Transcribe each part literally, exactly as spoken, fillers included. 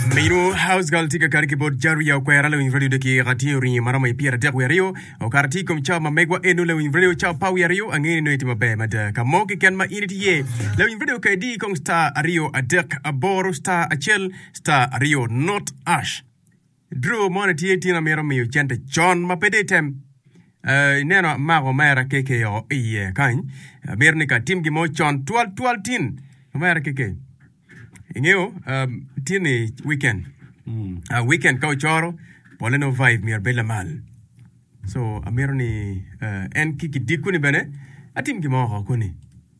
Minu house girl tika kariki bot jaru ya kwa yara lewin radio deki gati uri marama ipia radak wa rio o karati kum cha ma megwa enu lewin radio cha pa wa rio angeni no itima be mada kamoki ken ma initi ye lewin radio ka di kong star rio adak aboro star achel star rio not ash Drew moneti tina mero mi chente John ma pedetem Uh, neno mago mera keke yo iye kany uh, mernika tim gi mo chon twelve twelve tin mera keke ingeo um, tini weekend mm. uh, weekend kau choro poleno vibe mir bela mal so amero ni uh, en kiki dikuni bene atim gi mo ho kuni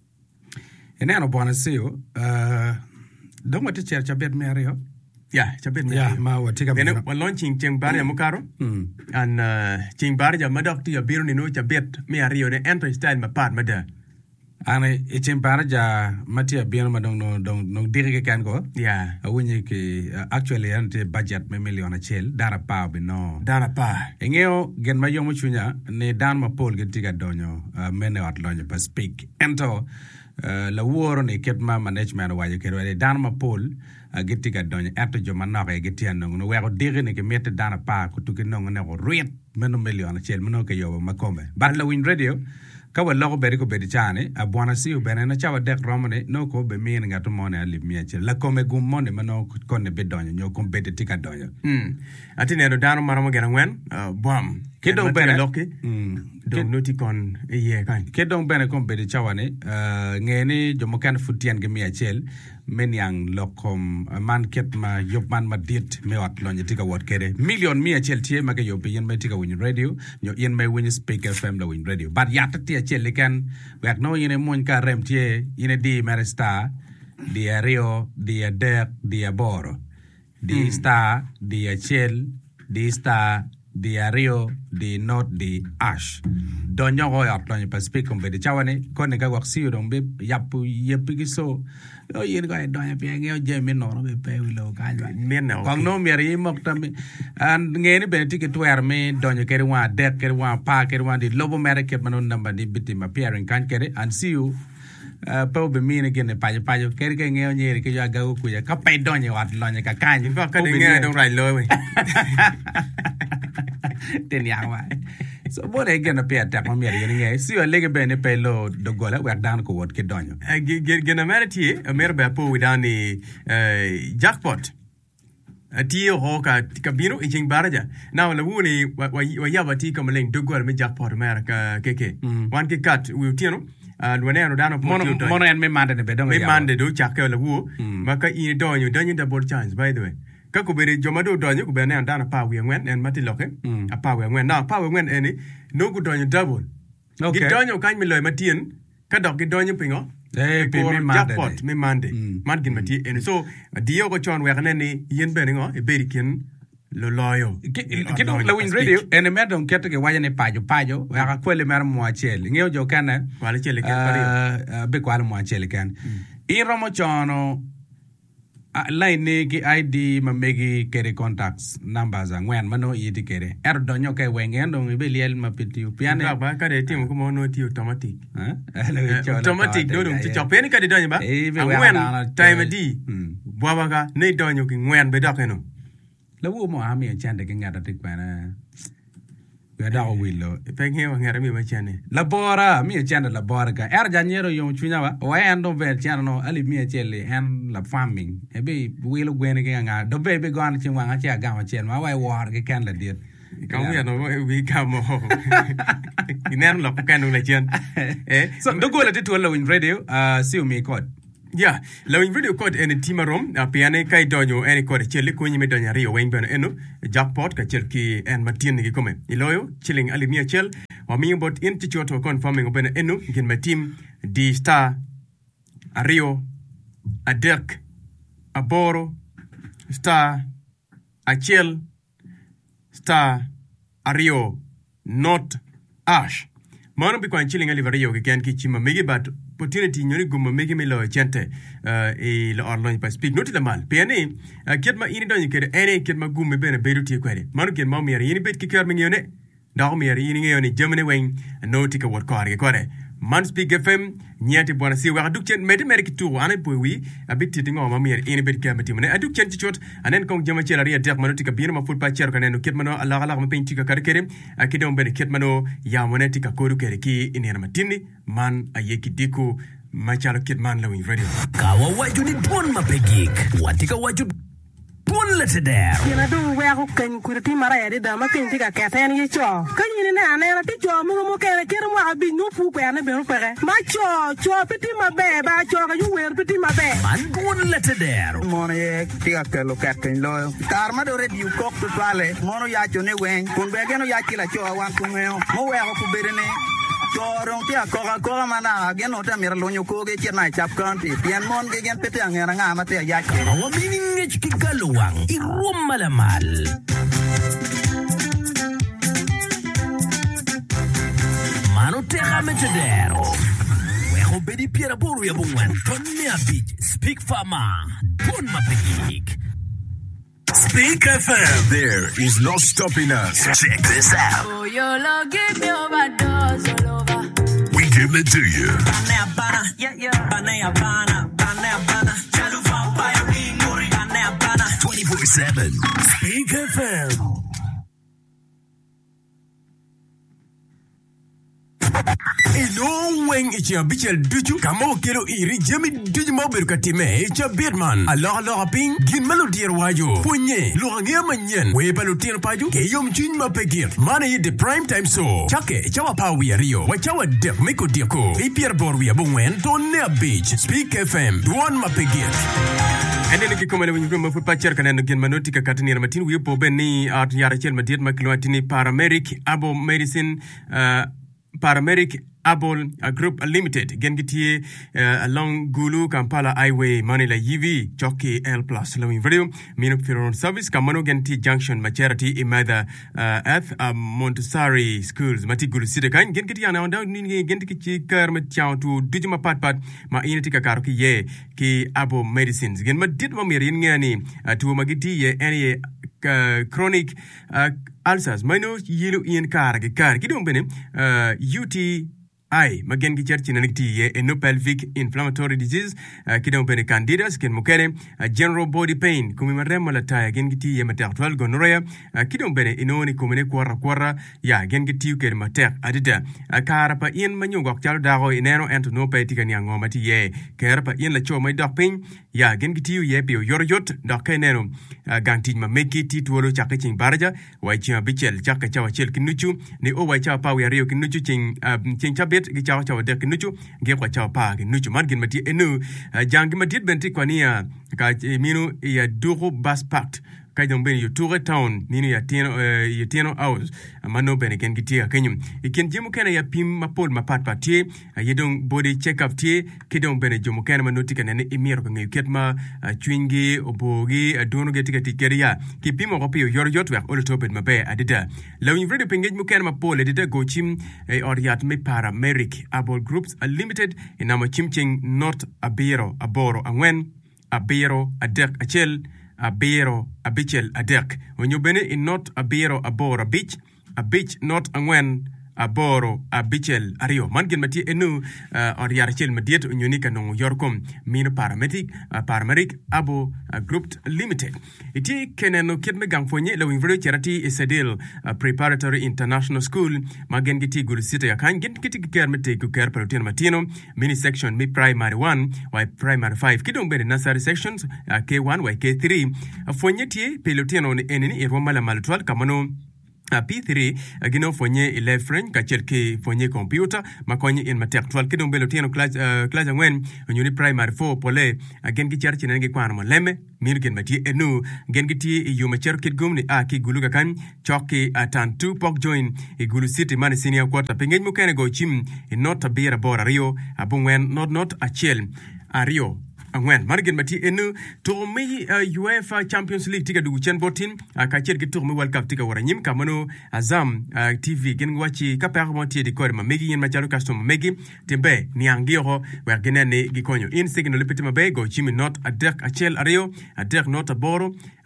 eneno bona sio uh, dongo te cher chabet merio yeah, chabet me. Yeah, ma watika me. Then we launching cheng bar ya mukaro. Mm. And uh cheng bar ya madok ti ya biru ni no chabet me ario ne enter style ma part mada. Ane e cheng bar ja matia biru ma dong no dong no dirige kan go. Yeah. Awunye ki uh, actually ante budget me million achel dara pa bi no. Dara pa. Engeo gen ma yomo chunya ne dan ma pol ge tiga donyo uh, mene wat lonyo pa speak. Ento uh, la woro ne ketma management wa je kero dan ma pol a geti ka donye eto jo manaka e geti anong no wego dire ne ke mete dana pa ku tuke no ne go ruet meno million chel meno ke yo makombe but la win radio ka wa logo beri ko beri chane a bona si u bene na chawa dek romane no ko be mi nga to mone ali mi chel la kome gum mone meno ko ne be donye nyo kompete tika donye mm atine no dano maramo gera ngwen bom ke do bene loke mm do noti kon e ye kan ke do bene kom beri chawane ngeni jo mo kan futien ge mi chel men yang lokom man ket ma yob man ma dit me wat lonye tika wat kere million mi achel tie ma ke yob yen me tika win radio nyo yen me win speaker fm la win radio but yata tie achel kan wek no yen mon ka rem tie yen di meresta di rio di dek di boro di mm. star di achel di star di rio di not di ash donyo go yat lonye pa speak on be de chawane ko ne ga wax si don be yapu yepi so yo yen ga donyo pe ngeo je mi no be pe wi lo ka ba men no ko no mi ri mok tam and ngeni be ticket wer me donyo kere wa de kere wa pa kere wa di lobo mere ke manon namba di biti ma appearing kan kere and see you uh po be mi ne gene pa pa kere ke ngeo nyeri ke ya ga ku ya ka pe donyo wat lonyo ka kan ko ka de ngeo don rai lo we ten yang wa so bone gena pe attack ma mi ri nge si o lege bene pe lo do gola wek dan ko wot ke donyo gena meriti mer be po widani jackpot ati ho ka kabino i jing baraja now la wuni wa yaba ti kam leng do gol me jackpot mer ka keke wan ke kat wi tieno and when I dano mono mono en me mande ne be donyo me mande do chakka la wu maka i donyo donyo double chance by the way ka ko bere joma do donyo ko bene andana pa wi ngwen en mati loke a pa wi ngwen na pa wi ngwen eni no ko donyo double okay gi donyo kan mi loy matien ka dok gi donyo pingo eh pe me mande jackpot me mande man gin mati en so dio ko chon wi ngene yen bene ngo e beri ken lo loyo ki do la win radio en me don kete ke wajane pajo pajo wa ka kwele mer mo achel ngeo jo kana wala chele ke pari be kwala mo achel kan i romo chono line ki I D ma megi kere contacts numbers ngwen mano yiti kere er donyo ke wengen don be liel ma piti piane ba ka de tim ko mo no ti automatic ha automatic do dum ti chopeni ka de donyo ba ngwen time di baba ka ne donyo ki ngwen be dokeno la wo mo ami chande ke ngata tik bana we da willo pe nge wa ngara mi ma chane la bora mi chande la bora ka er janyero yo chunya ba wa endo be chane no ali mi chele en la farming e be willo gwene ke nga do be be gon chin wa nga cha ga ma chen ma wa war ke kan la dit ka mi no we ka mo inen lo ka no le chen eh so do go la dit wala win radio uh see me code yeah la win video code en timarom apiane kai donyo en code chele ko nyime donya rio wen ben eno jackpot ka chelki en matin gi come iloyo chilling alimia chel wa mi bot in tichoto confirming ben eno ngin ma team di star ario adek aboro star achel star ario not ash mano bi kwan chilling ali vario ke kan ki chima megi bat opportunity nyori gumma megi me lo chente e lo orlon pa speak noti la mal pene ket ma ini don kere ene ket ma gumme bene beru ti kwere mano ken ma mi yini bet ki kar mi yone da mi yini yoni gemene wen noti ka wot kare kore Man Speak F M nyati bwana si wa duk chen mede mer ki tu ane bowi abit ti ngo ma mier ene bet kamati mane aduk chen ci chot anen kong jama ci la ria dek mano tika bir ma fut pa cher kanen ket mano ala ala ma penti ka kar kere akide on ben ket mano ya mone tika kodu kere ki ene ma tinni man ayeki diku ma chalo ket man la win radio kawa waju ni bon ma pegik watika waju bon la teder yana do wa ko kan kurti mara ya de ma kan tika ka tan ye cho kan ni na na ti cho mo mo kere kere mo abi no fu ko ya na be ro pere ma cho cho piti ma be ba cho ka yu wer piti ma be man bon la teder mono ye tika ka lo ka kan lo kar ma do re yu ko to pale mono ya cho ne wen kun be geno ya kila cho wan ku ngeo mo wa ko berene Chorong tia koka koka mana gen ota mira lonyo koge chena chap kanti pian mon ge gen pete angera nga mate ya ke awa mining ki galuang irum malamal mano te gametedero we ho bedi piera boru ya bungwan tonne abit speak fama bon mapik Speak F M. There is no stopping us. Check this out. Oh, your love give me overdose all over. We give it to you. twenty-four seven. Speak F M. Eno weng ichi bichel duchu kamo kero iri jemi duju mobil katime icha Birdman Allah Allah ping gin melodier wajo punye luhangia manyen we balutier paju ke yom chin mapegir mana yi the prime time so chake chawa pawi rio wa chawa dek meko diako ipier borwi abungwen tonne beach Speak F M duan mapegir Ende niki komene wenye vrema fupa cher kanendo gen manoti ka katini ya matini wiyo pobe ni art yara chel madiet makiluatini paramedic abo medicine uh, Paramedic Abol a Group Limited Gengitie uh, along Gulu Kampala Highway Manila Yivi Jockey L Plus Lawin Video Minuk Firon Service Kamano Genti Junction Macharity Imada uh, F uh, Montessori Schools Mati Gulu City Kan Gengiti ana onda nini genti ki kar met chao tu dijuma pat pat ma initi ka karo ki ye ki Abo Medicines gen ma dit ma mirin ngani uh, tu magiti ye any uh, chronic uh, ulcers mano yelo in kar ki kar ki dum bene uh, U T I magen ki cherchi nanikti ye enopelvic inflammatory disease uh, kidon bene candidas ken mukere uh, general body pain kumi maremo la taya gen giti ye mater twelve gonorrhea uh, kidon bene inoni kumene kwara kwara ya gen giti ken mater adida uh, karapa in manyungo chalo dago inero ento no pe tika nyango mati ye karapa in la cho mai dok pain ya gen giti ye bio yorjot dok keneno uh, ganti ma meki ti tuolo chaka ching baraja wai chia bichel chaka chawa chel kinuchu ni o wai chawa pa wi rio kinuchu ching uh, ching chabet gi chawa chawa de kinuchu ge kwa chawa pa kinuchu man gin mati enu uh, jangi mati benti kwania ka minu ya duro bus pact kaidon ben yo tour town nini ya teno uh, ya teno house mano ben ken gitia kenyum iken jimu kana ya pim mapol mapat patie uh, yedong body check up tie kidon ben jomu kana manoti kana ne emiro ka ngi ketma uh, chwingi obogi uh, dono getika tikeria ki pimo ko pio yor yot wa ol topet mabe adida lawin video pengej mu kana mapol adida go chim uh, oriat me paramedic Abol Groups uh, Limited inama chimching not abiro aboro angwen abiro adek achel Abiro, Abichel, Adek. When you bene in not Abiro, Aboro, Beach, a beach, not Angwen, Aboro, Abichel, Ario. Mangin Mati enu uh, or Yarachel Mediat Unica no Yorkom, Mino Paramedic, uh, Paramedic, Abo uh, Group Limited. Iti keneno kitmegang fonye lo invero charity is a deal uh, preparatory international school magen giti guru sita ya kan gen giti kermete ku ker protein matino mini section mi primary one y primary five kidong bene nursery sections uh, K one y K three uh, fonye tie pelotino enini irwamala malutwal kamano A P three gino fonye eleven kachel ke fonye computer makonye in matek twelve kidong belo tieno class uh, class ngwen nyuni primary four pole again ki charchi nange kwana mo leme mir gen mati enu gen giti yu macher kid gumni a ki guluga kan choki atan two pok join e gulu city man senior quarter pengen mo kene go chim in not a beer bora rio abungwen not not a chel a rio Angwen margen mati enu to me uh, UEFA Champions League tiga du chen botin uh, ka cher gitu me World Cup tiga waranyim kamano Azam uh, T V gen wachi ka per monti di korma megi yen machalo custom megi tembe ni angiro wergenene gikonyo in signo lepete mabe go chimi not adek achel ario adek not aboro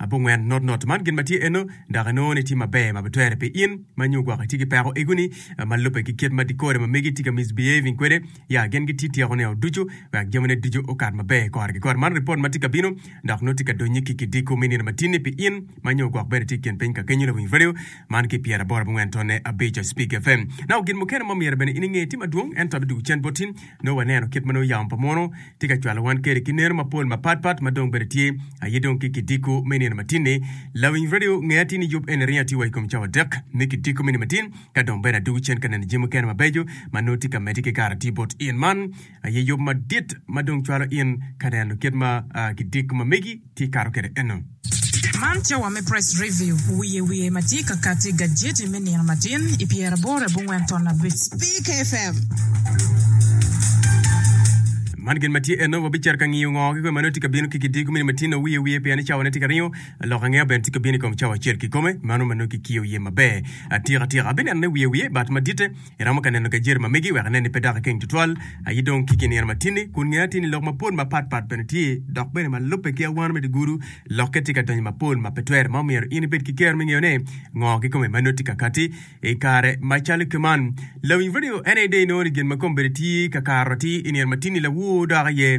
abongwen not not man gen mati eno ndagano ne ti mabe mabetwere pe in manyu gwa ti ki pero eguni malupe ki ket madikore ma megi ti ka misbehaving kwede ya gen gi titi ya ne duju wa gemene duju o kar mabe ko argi ko man report mati ka bino ndak no ti ka donyi ki ki diko mini matini pe in manyu gwa bere ti ken pen ka kenyu le video man ki piera bor bongwen tone abeja speak F M now gen mo ken mo mier bene ininge ti maduong en tabu chen botin no waneno ket mano yam pamono ti ka chwala wan kere kiner ma pol ma pat pat madong bere ti ayedong ki ki diko mini matini lawin video ngati ni job en riati wa kom chawa dek ni ki diko mini matin ka dong bere du chen kan jimo ken ma bejo manoti ka medike karati bot in man aye yob ma dit madong chwala in kanen ket ma ki diko ma megi ti karo kere eno Mancha wa me press review wiye wiye matika kati gadget meni ya matin ipiera bora bungwen tona bit Speak F M man gen mati eno wabichar kan yu ngo ko manoti ka binu ki digu min matina wiye wiye pe ani chawa netika rio lo kan ben tika binu kom chawa cher ki kome manu manu ki kiyo ye mabe atira tira ben ne wiye wiye bat madite era mo kan no ka jer ma megi wa ne pedaka ken tutwal ayidon ki ken yer matini kun ngati ni lo ma pon ma pat pat ben ti dok ben ma lope ki awan me de guru lo ketika tan ma pon ma petwer ma mer ini bet ki ker mi ngene ngo ki kome manoti ka kati e kare ma chali kuman lo video ene de no gen ma komberti ka karoti in yer matini la da ye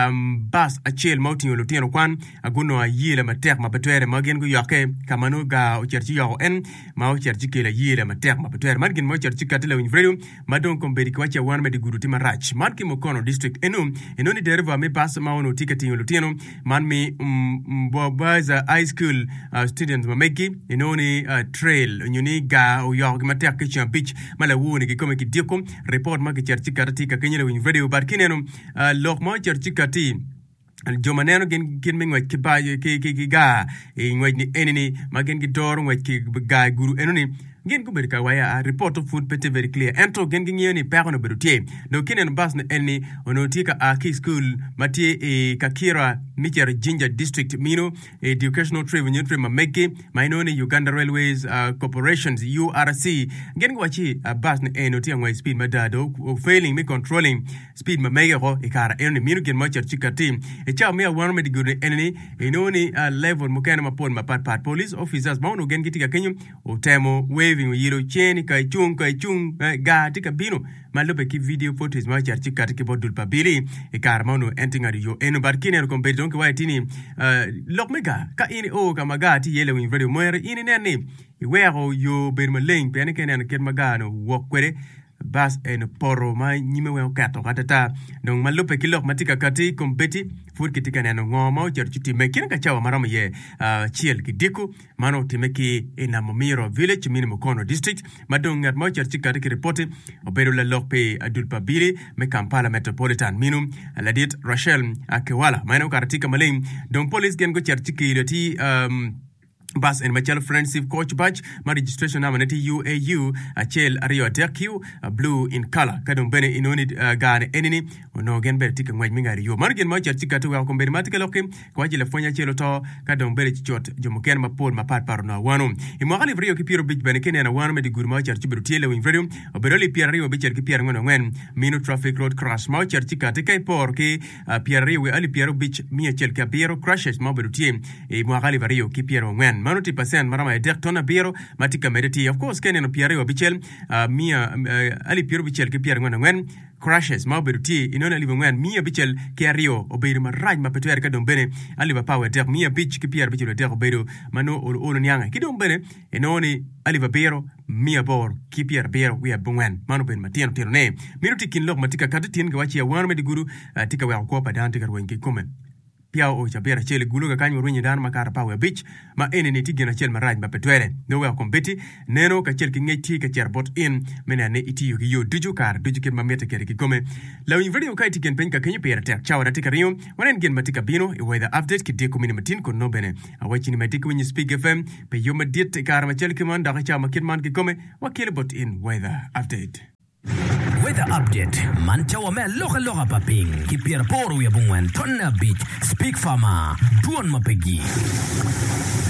um bas a chel mouting lo tieno kwan aguno a yile matek ma betwere magen go yake kamano ga o cherchi yo en ma o cherchi ke la yile matek ma betwere margin mo cherchi katela win vredo madon komberi kwacha wan me de guruti marach marki mo kono district enu enoni dereva me bas ma ono ticketing lo tieno man me bo baza high school uh, students ma meki enoni uh, trail nyuni ga o yo matek ke beach mala woni ke komeki diko report ma ke cherchi karati ka kenyele win vredo barkineno Uh, lok mo cherchi kati jomaneno gen gen mengwa kiba ki ki ga e ngwa ni enini magen gi dor ngwa ki ga guru enoni gen ko berka waya a report of food pete very clear ento gen gen yoni pego no berutie no kinen bas ne eni onotika a key school matie e kakira micher ginger district mino educational revenue trade mameke mainone Uganda Railways uh, corporations U R C gen ko wachi uh, bas ne enoti ngwa speed madado failing me controlling speed mamege ko e kara eni mino gen macher chikati e cha me wan me digure eni enoni uh, level mukana mapon mapat pat police officers mauno gen gitika kenyu otemo we yiro cheni kai chung kai chung ga tika bino malupe ki video photos ma charchi kat ki bodul pabili e karmano entinga yo eno barkine ko be donc wa tini lok mega ka ini o ka magati yele win video moere ini neni wero yo bermaleng pe ne kenen ket magano wokwere bas en poro ma nyime we kato katata donc malupe ki lok matika kati kompeti fur kitika neno ngoma charchi time kin ka chawa marama ye uh, chiel ki diku mano timeki ina momiro village mini mokono district madong ngat mo charchi kati ki report obero la lokpe adul pabili me Kampala metropolitan minum ladit Rachel Akewala mano karatika maleng donc police gen go charchi ki loti um Bas and Machel Friendship Coach Badge, my registration number U A U, a chel Ario Deku, a blue in color. Kadum Bene in only Gan enemy, or no again better tick and white minga. You Margan Macha Tika to welcome Berimatica Lokim, Quajilafonia Cheloto, Kadum Beri Chot, Jomokan Mapol, Mapat Parno, one. In Morali Rio Kipiro Beach Benekin and a one med good march at Tibetilo in Verium, or Beroli Pierre Beach at Kipier when Mino traffic road crash, March at Tika, Tika Porke, Pierre, we Ali Piero Beach, Mia Chel Capiero crashes, Mobu team, a Morali Rio Kipiero when. Manuti percent marama e dek tona biro matika mediti of course kenen piare obichel uh, mia uh, ali piero bichel ke piare ngwana ngwen crashes ma beruti inona libo ngwan mia bichel ke ario obeiro maraj ma petwer ka dombene ali ba power dek mia bich ke piare bichel dek obeiro mano olo nyanga ki dombene enoni ali ba biro mia bor ki piare biro we bungwen mano ben matien tino ne minuti kin lok matika katatin ke wachi ya wan me diguru uh, tika wa ko pa dan tika wenki komen pia o chabera chele guluga kanyo runyi dan makara pawe beach ma ene ni tigena chel maraj ma petwere no we kompeti neno ka chel kingeti ka cherbot in mena ne iti yo yo duju kar duju ke mamete kere ki kome la wi video kai tiken penka kenyo pera tek chawa na tika riyo wanen gen matika bino e weather update ki de komini matin ko no bene awachi ni matika winyi Speak F M pe yo madit kar ma chel kiman da cha ma kitman ki kome wakile bot in weather update. Weather update. Manchawa me loka loka paping. Kipier poru ya bungwen. Tonna beach. Speak Farmer. Tuon mapegi.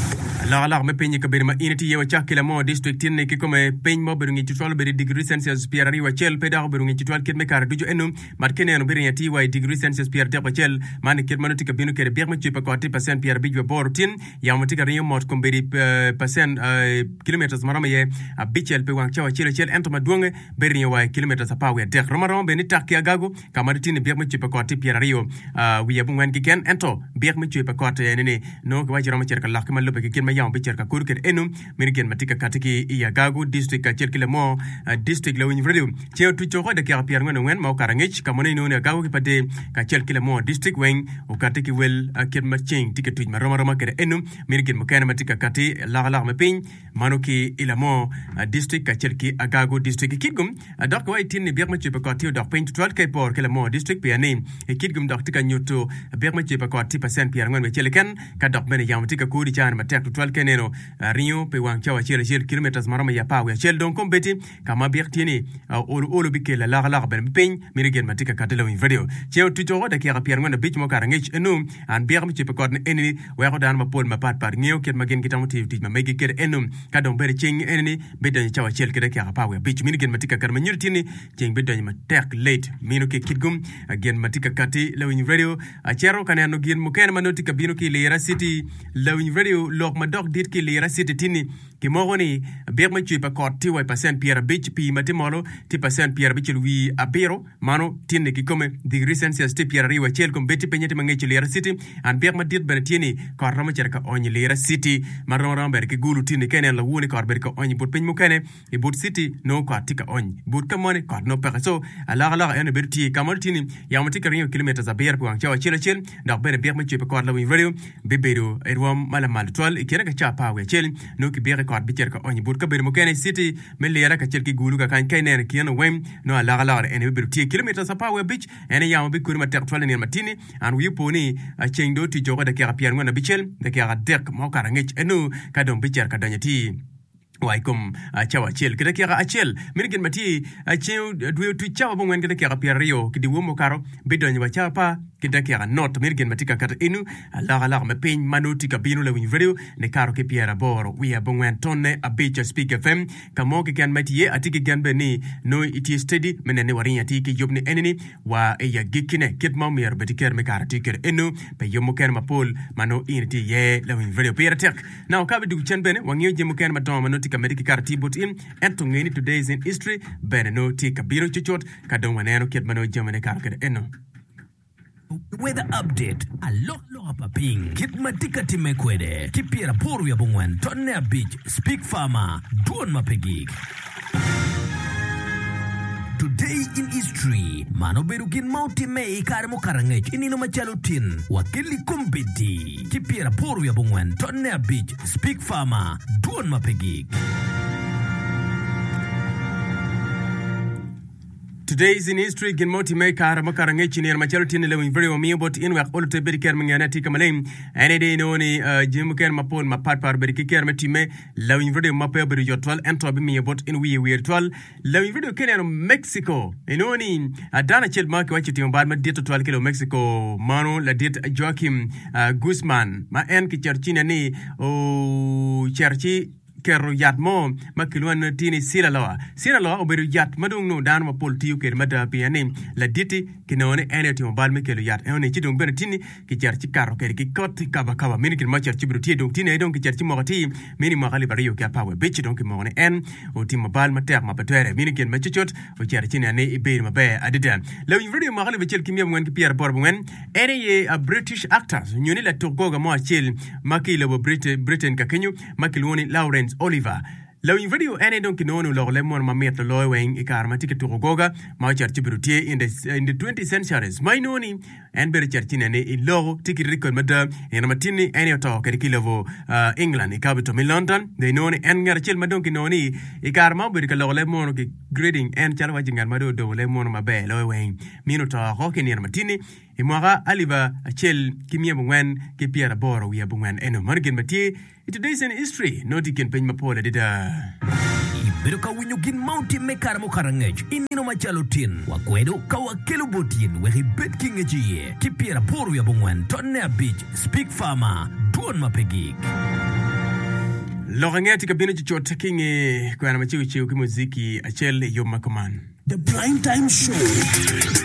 la la me penye ka berma initi ye wacha kila mo district tin ki come pen mo berungi chitwal beri degree Celsius pier ari wachel peda berungi chitwal kit me kar dujo enum mat kene no beri ti y degree Celsius pier de wachel man kit manuti ka binu kere berma chipa ko ti percent pier bijwe bor tin ya mutika riyo mot kom beri percent kilometers marama ye a bichel pe wang chawa chile chel ento madwonge beri y kilometers apawe de romaro beni takki agago kamari tin berma chipa ko ti pier ariyo wi yabun wan kiken ento berma chipa ko te nene no ko wajiro ma cerka lakka malobe kiken ma yaw bicher ka kurker enum mirigen matika katiki iya gagu district ka cerkile mo district lawin radio cheo tu choko de ka pier ngone wen ma karangich kamone no ne gagu ki pade ka cerkile mo district wen o katiki wel ket ma ching tike tu ma roma roma kere enum mirigen mo kana matika kati la la me pin manuki ila mo district ka cerki agagu district kidgum dok wa tin ne bier ma chipa ko ti dok pin twelve ke por kele mo district pe ani kidgum dok tika nyoto bier ma chipa ko ti percent pier ngone chelekan ka dok bene yam tika kudi chan ma tek twelve keneno rio pe wang chawa chele chele kilometers marama ya pawe chel don kombeti kama biaktini olu olu bikela la la ben pin mirigen matika katelo in video cheo tujo da kia pier ngona bich mo karangich enum an bier mi chipe kod eni we ko dan ma pol ma pat pat ngeo ket magen kitam ti ti ma megi ket enum ka don bere ching eni bedan chawa chele kede kia pawe bich mirigen matika kar manyurtini ching bedan ma tek late minu ke kidgum again matika kati lo in video a chero kanano gin mo ken manotika binu ki lera city lo in radio lok ma dok dit ki lera city tini ki mogoni ber ma chipa ko ti wa percent pier bich pi matimolo ti percent pier bich wi abero mano tini ki come degree Celsius ti pier riwa chel kom beti penyeti mangechi lera city an ber ma dit ben tini ko rama cerka onyi lera city marno ramber ki gulu tini kenen la woni ko ber ko onyi bot penmu kene e bot city no ko tika onyi bot kamone ko no peka so ala ala ene ber ti kamal tini yamati ka rio kilometers a ber ko an chawa chel chel dak ber ber ma chipa ko la wi radio bebero erwam mala mal twal ikena ka chapa we chel no ki ber ko bicher ka onyi bot ka ber mo kene city me lera ka chel ki gulu ka kan kene kieno wem no ala ala ene ber ti kilometers a power beach ene yam bi kurma tek twal ne matini an wi poni a chengdo ti joga da ka pier ngona bichel da ka dek mo karangich enu ka don bicher ka danyati waikum chawa chel kida kia achel mirigin mati acheu duwe tu chawa bongwen kida kia pia rio kidi womo karo bidonyi wa chapa kida kia not mirigin mati kata inu alaga laga me pin manuti ka binu le win video ne karo ke pia raboro wia bongwen tonne a beach speak F M kamo ke kan mati ye atiki gan beni no iti steady menene warinya tiki yobni enini wa eya gikine kit mamir betiker me kara tiker inu pe yomo ken mapol mano initi ye le win video pia tek now kabi du chen bene wangyo jemo ken maton manuti America karti bot in and to ngeni today's in history beneno tika biro chichot kadon waneno ket mano jamane karkede eno weather update a lot lo paping kit matika timekwede kipiera poru ya bongwen tonne beach speak farmer don mapegik. Today in history, mano berukin mauti mei karemo karangech inino machalutin wakili kumbiti kipiera poru ya bongwen tonne beach speak farmer don mapegik. Today's in history gin moti me kara makara ngechi ni macharoti ni lewin very wami bot in wak olu te beri ker mngana tika malay ane de no ni jimu ker mapol mapat par beri ker meti me lewin very mape beri yotwal ento bi mi bot in we we twal lewin very kenya no Mexico ino ni adana chel mark wachi ti mbal ma dieto twal kilo Mexico mano la diet Joaquim Guzman ma en ki charchina ni o charchi kero yat mo makilwan tini sila lawa sila lawa oberu yat madung no dan ma pol tiyu ker mata piani la diti kinone ene ti mbal me kelo yat ene chidung ben tini ki charchi karo ker ki kot kaba kaba mini kin ma charchi bru ti dong tini dong ki charchi mo ti mini ma gali bariyo ka pawe bichi dong ki mo ne en o ti mbal ma tek ma patere mini kin ma chichot o charchi ne e be ma be adida le video ma gali bichel kimia mwen ki pierre borbwen ene ye a British actors nyoni la togoga mo achel makilo bo Britain ka kenyu makilwoni Lawrence Oliver Lawin video ene don kinono lo lemon ma met lo wen ikar ma tiket to goga ma charchi brutie in the in the twentieth centuries my noni en ber charchi ne in lo tiket record madam en matini ene to ke kilovo uh, England ikabe to London they noni en ngar chel madon kinoni ikar ma ber ke lo lemon ke grading en chalwa jingan ma do do lemon ma be lo wen mino to ho ke ni matini imwaga aliva achel kimia bungwen ke piera boro wi bungwen eno margen matie today's in history noti ken pen mapola dida Beruka winyugin mountain mekar mo karangech inino machalutin wakwedo kawakelo botin wehi bet kingejiye kipiera poru ya bongwen tonne beach speak farmer don mapegik. Lorangeti kabino chochote kinge kwa na machiwi chiwi kimuziki achele yo makoman. The Prime Time Show.